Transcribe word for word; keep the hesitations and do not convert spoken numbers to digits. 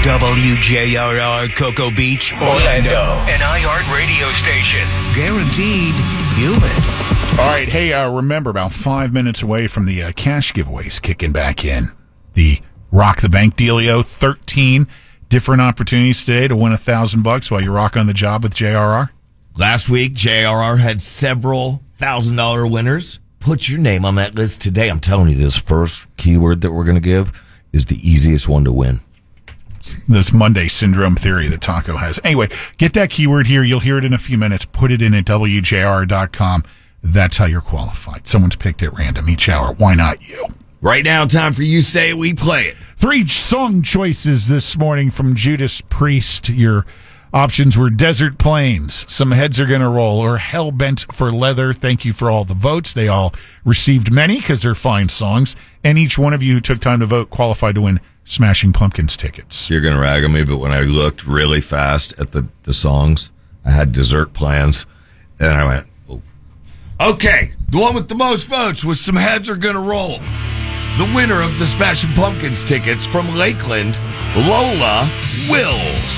W J R R Cocoa Beach, Orlando. An iHeart radio station. Guaranteed human. All right, hey, uh, remember, about five minutes away from the uh, cash giveaways kicking back in. The Rock the Bank dealio, thirteen different opportunities today to win a thousand bucks while you rock on the job with J R R. Last week, J R R had several thousand dollar winners. Put your name on that list today. I'm telling you, this first keyword that we're going to give is the easiest one to win. This Monday syndrome theory that Taco has. Anyway, get that keyword here. You'll hear it in a few minutes. Put it in at W J R R dot com. That's how you're qualified. Someone's picked at random each hour. Why not you? Right now, time for You Say It, We Play It. Three song choices this morning from Judas Priest. Your options were Desert Plains, Some Heads Are Gonna Roll, or Hell Bent for Leather. Thank you for all the votes. They all received many because they're fine songs. And each one of you who took time to vote qualified to win Smashing Pumpkins tickets. You're going to rag on me, but when I looked really fast at the, the songs, I had Desert Plans, and I went, oh. Okay, the one with the most votes was Some Heads Are Gonna Roll. The winner of the Smashing Pumpkins tickets from Lakeland, Lola Wills.